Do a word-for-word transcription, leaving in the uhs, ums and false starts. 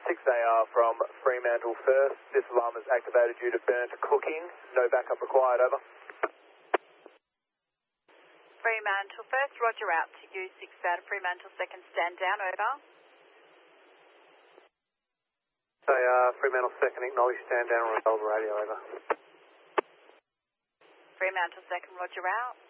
six A R from Fremantle first. This alarm is activated due to burnt cooking. No backup required, over. Fremantle first, roger out to you, six out of Fremantle second, stand down, over. So, uh, Fremantle second, acknowledge stand down on the radio, over. Fremantle second, roger out.